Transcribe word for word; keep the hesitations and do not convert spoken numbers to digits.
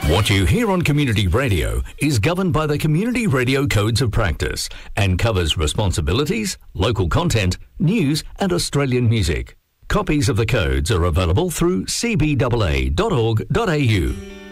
What you hear on Community Radio is governed by the Community Radio Codes of Practice and covers responsibilities, local content, news and Australian music. Copies of the codes are available through c b a a dot org dot a u.